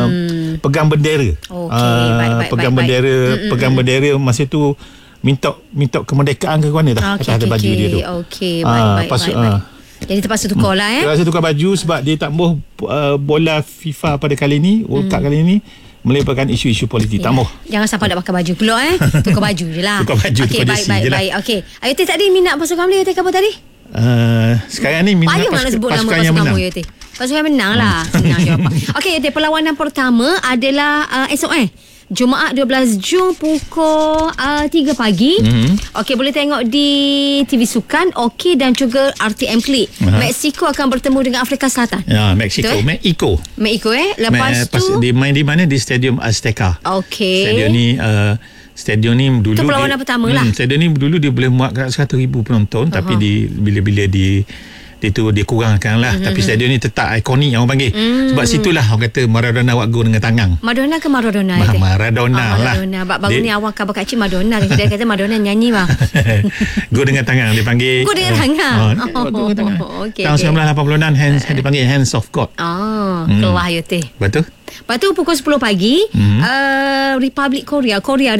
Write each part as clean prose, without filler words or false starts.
pegang bendera. Pegang bendera, pegang bendera masa tu minta kemerdekaan ke mana dah atas baju dia tu. Baik. Jadi terpaksa tukar lah Terpaksa tukar baju sebab dia tak mahu bola FIFA pada kali ni, World Cup kali ni melibatkan isu-isu politik. Tak mahu. Jangan sampai nak pakai baju pula tukar baju je lah. Tukar baju, tukar jersey je lah. Okey. Ayu Teh tadi minat pasukan boleh Teh apa tadi? Sekarang ni minat pasukan yang menang. Pasukan menang lah. Senang jawapan. Okey, Teh, perlawanan pertama adalah esok Jumaat 12 Jun pukul 3 pagi. Okey, boleh tengok di TV Sukan, Okey dan juga RTM Klik. Mexico akan bertemu dengan Afrika Selatan. Ya, Mexico. Mexico. Lepas tu dia main di mana? Di Stadium Azteca. Okey. Stadium ni dulu itu perlawanan pertama lah. Stadium ni dulu dia boleh muat 100,000 penonton, tapi bila-bila dia kurangkan lah. Tapi stadium ni tetap ikonik yang orang panggil. Sebab situlah orang kata Maradona buat gol dengan tangan. Maradona ke Maradona? Maradona lah. Baru ni awak khabar kacik Maradona. Dia kata Maradona nyanyi mah. Gol dengan tangan dia panggil. Gol dengan tangan. Tahun 1986 dia panggil Hands of God. Kelah ya Teh. Betul. Lepas tu pukul 10 pagi Republik Korea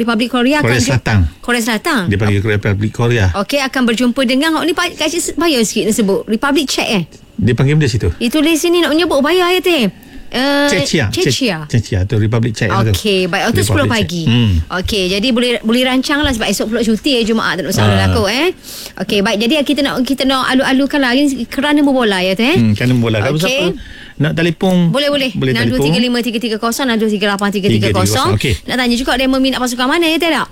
Selatan dia panggil Republik Korea. Okey, akan berjumpa dengan ni kacik bayar sikit nak sebut Republik Czech dia panggil benda situ. Itu di sini nak menyebut bayar ya Teh. Czechia tu Republik Czech. Okey, baik. Itu 10 pagi. Okey, jadi boleh rancang lah sebab esok pula cuti Jumaat tak ada masalah lah aku Okey, baik. Jadi kita nak alu-alukan lah kerana berbola ya Teh. Kerana berbola. Kalau siapa nak telefon boleh 6235 330 6238 330. Okey. Nak tanya juga dia meminat pasukan mana ya Teh tak?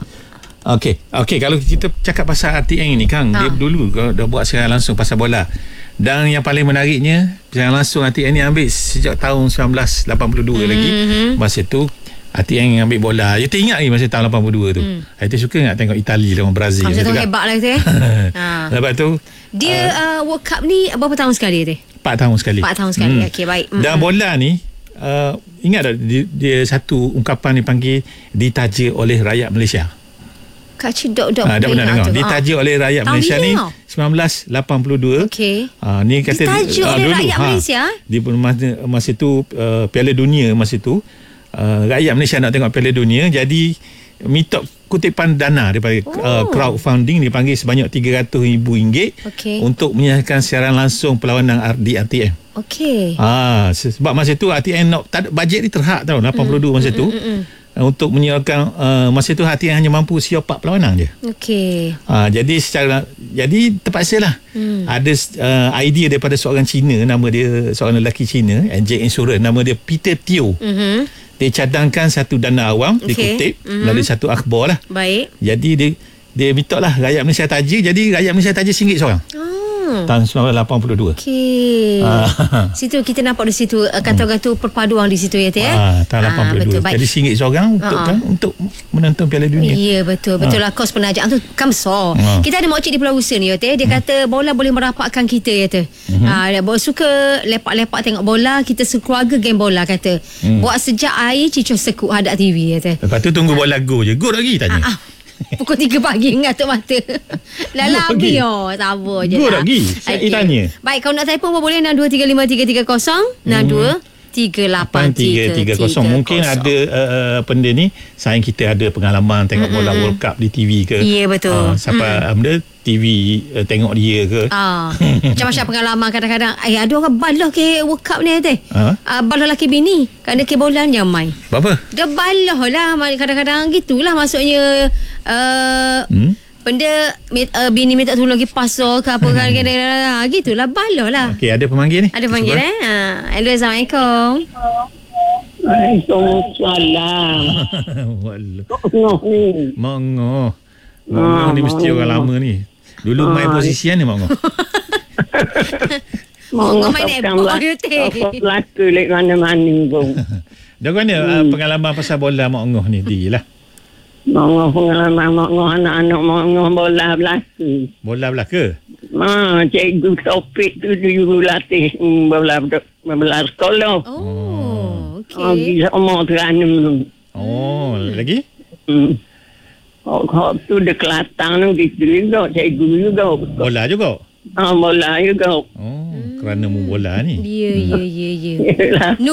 Okey, kalau kita cakap pasal RTN ni Kang, dia dulu dah buat siaran langsung pasal bola. Dan yang paling menariknya, siaran langsung RTN ni ambil sejak tahun 1982 lagi. Masa tu RTN yang ambil bola. You ingat lagi masa tahun 82 tu. Saya suka nak tengok Itali lawan Brazil. Masa tu hebat lah Teh. Lepas tu dia World Cup ni berapa tahun sekali Teh? 4 tahun sekali. Okey, baik. Dan bola ni ingat tak dia satu ungkapan dipanggil ditaja oleh rakyat Malaysia. Kacik dok dah pernah dengar. Ditaja oleh rakyat Malaysia ni 1982. Okey. Ni kata ditaja oleh rakyat Malaysia. Di masa tu Piala Dunia masa tu rakyat Malaysia nak tengok Piala Dunia, jadi minta kutipan dana daripada crowdfunding dipanggil sebanyak RM300,000 untuk menyaksikan siaran langsung perlawanan di RTM. Okey. Sebab masa tu RTM tak ada bajet ni terhad tahun 82 masa tu. Untuk menyiarkan masa tu RTM hanya mampu siar 4 perlawanan je. Okey. Jadi terpaksalah ada idea daripada seorang Cina, nama dia seorang lelaki Cina, Jack Insurance, nama dia Peter Teo. Dia cadangkan satu dana awam, dikutip melalui satu akhbar lah. Baik. Jadi dia minta lah rakyat Malaysia taja. Jadi rakyat Malaysia taja RM1 seorang. Tahun 1982. Okey. Situ kita nampak di situ kata-kata tu perpaduan di situ ya Teh. Tahun 82. Jadi RM1 seorang untuk menonton Piala Dunia. Ya, betul lah, kos penajaan tu kan besar. Kita ada makcik di Pulau Usa ni ya Teh. Dia kata bola boleh merapatkan kita ya Teh. Dia suka lepak-lepak tengok bola, kita sekeluarga game bola kata. Buat sejak air cicur sekut hadap TV ya Teh. Lepas tu tunggu bola go je. Go lagi tanya. Pukul 3 pagi ngatuk mata. Dah labi sabar je lah. Go lagi. Saya tanya. Baik, kalau nak telefon pun boleh 6235 330 6238 330. Mungkin ada benda ni sayang kita ada pengalaman tengok bola World Cup di TV ke. Ya, betul. Siapa benda TV tengok dia ke. Macam-macam pengalaman kadang-kadang ada orang balah ke World Cup ni Teh. Balah lelaki bini kerana ke bola ni main. Apa? Dia balah lah kadang-kadang gitulah maksudnya benda bini minta tolong pergi pasar ke apa kan gitulah balah lah. Okey, ada pemanggil ni. Ada pemanggil Hello, Assalamualaikum. Waalaikumsalam. Mongoh ni mesti orang lama ni. Dulu main posisian ni Mongoh. Mongoh main ebok you Teh. Aku lek mana-mana pun. Dah mana pengalaman pasal bola Mongoh ni lah. Mongoh pengalaman Mongoh anak-anak Mongoh bola berlaku. Bola belaka? Cikgu topik tu dulu latih bola sekolah. Okey. Sama Terengganu. Lagi? Tu de Kelantan gitu juga, cikgu juga. Bola juga? Bola juga. Kerana mu bola ni. Ya.